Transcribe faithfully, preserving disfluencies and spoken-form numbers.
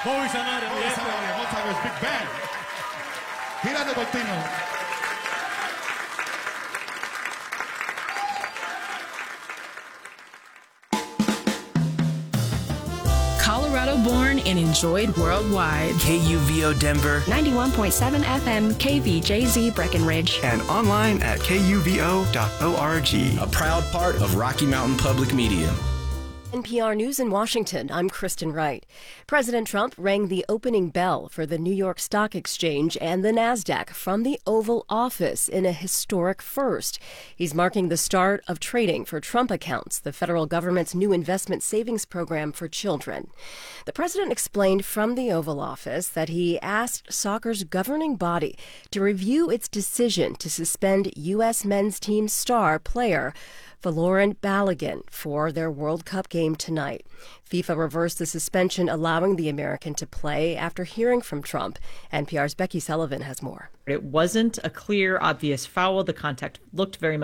Bobby Sanabria. Bobby Sanabria, muchas gracias. Big Bang. Girando continuo. Colorado born and enjoyed worldwide. K U V O Denver, ninety-one point seven F M K V J Z Breckenridge. and online at K U V O dot org. A proud part of Rocky Mountain Public Media. N P R News in Washington, I'm Kristen Wright. President Trump rang the opening bell for the New York Stock Exchange and the NASDAQ from the Oval Office in a historic first. He's marking the start of trading for Trump Accounts, the federal government's new investment savings program for children. The president explained from the Oval Office that he asked soccer's governing body to review its decision to suspend U S men's team star player Folarin Balogun for their World Cup game tonight. FIFA reversed the suspension, allowing the American to play after hearing from Trump. N P R's Becky Sullivan has more. It wasn't a clear, obvious foul. The contact looked very much